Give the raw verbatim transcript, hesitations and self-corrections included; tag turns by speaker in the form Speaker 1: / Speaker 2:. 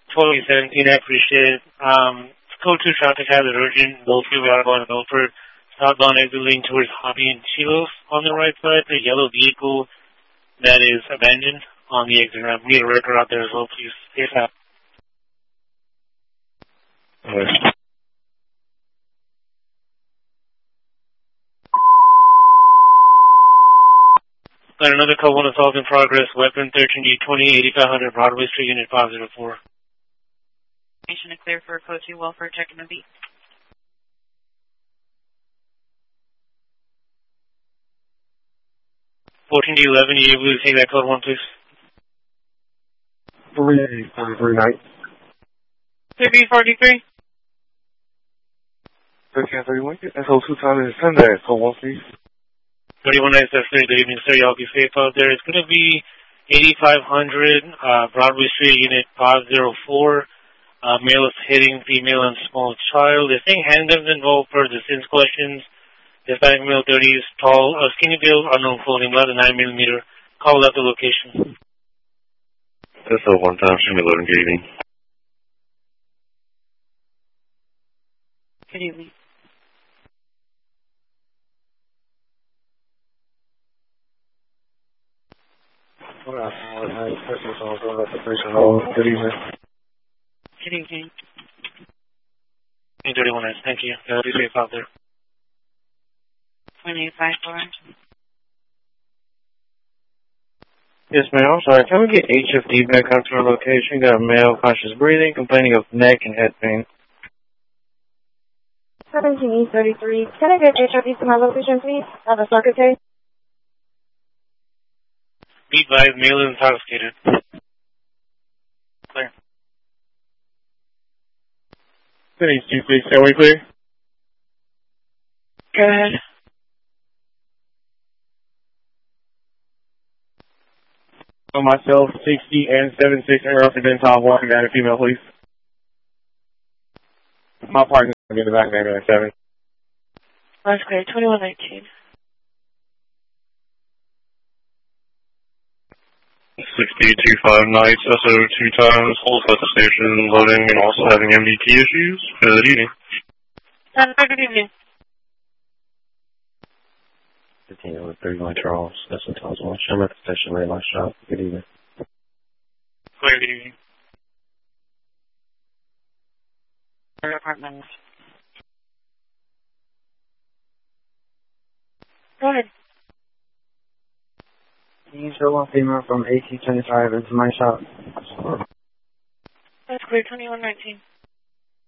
Speaker 1: twenty seventeen, I appreciate it. Um, code two traffic hazard urgent, Milford, outbound Milford, southbound exit leading towards Hobby and Chilos on the right side, the yellow vehicle that is abandoned on the exit ramp. We need a record out there as well, please. Safe out.
Speaker 2: Alright.
Speaker 1: Got another code one assault in progress, weapon thirteen D twenty, eighty-five hundred Broadway Street, unit five zero four.
Speaker 3: Station to clear for code two, welfare check and a beat.
Speaker 1: fourteen D eleven, you able to take that code one, please?
Speaker 2: three forty-three night.
Speaker 3: three forty-three.
Speaker 2: thirteen thirty-one, S O two Tyler is Sunday, code one, please.
Speaker 1: thirty-one nine seven three, good evening, sir. Y'all be safe out there. It's going to be eighty-five hundred uh, Broadway Street, unit five zero four. Uh, male is hitting female and small child. They're saying handguns involved for the sins questions. Hispanic male, thirties, tall, uh, skinny build, unknown clothing, about a nine millimeter. Call out the location.
Speaker 2: S O one time, show me loading, good evening.
Speaker 3: Good evening.
Speaker 2: Good evening.
Speaker 3: Good evening.
Speaker 1: thirty-one nine, thank you. Uh, be safe out there.
Speaker 3: twenty-eight five four.
Speaker 4: Yes, ma'am. I'm sorry. Can we get H F D back onto our location? Got a male, conscious breathing, complaining of neck and head pain.
Speaker 5: seventeen E thirty-three. Can I get H F D to my location, please? On the secretary.
Speaker 1: Be advised, male is intoxicated. Clear.
Speaker 4: City Chief, please. Can we clear?
Speaker 3: Go ahead.
Speaker 4: On myself, sixty and seventy-six, and Russell Dental walking down a female, please. My partner's going to get the back name at seven.
Speaker 3: Last clear, twenty-one nineteen.
Speaker 2: sixty two five nights, S O two times, holds at the station, loading and also having M D T issues. Good evening.
Speaker 3: Good evening.
Speaker 2: fifteen over thirty-one Charles, S O Charles one. I'm at the station, red light shop. Good evening.
Speaker 1: Clear, good evening.
Speaker 3: Third apartment. Go ahead.
Speaker 4: Can you show one female from eighteen twenty-five into my shop?
Speaker 3: That's clear, twenty-one nineteen.